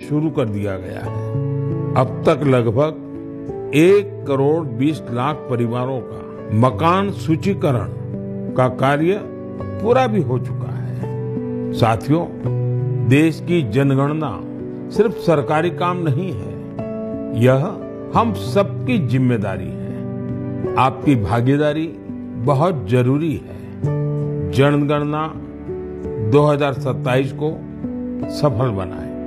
शुरू कर दिया गया है। अब तक लगभग 1,20,00,000 परिवारों का मकान सूचीकरण का कार्य पूरा भी हो चुका है। साथियों, देश की जनगणना सिर्फ सरकारी काम नहीं है, यह हम सबकी जिम्मेदारी है। आपकी भागीदारी बहुत जरूरी है। जनगणना 2027 को सफल बनाएं।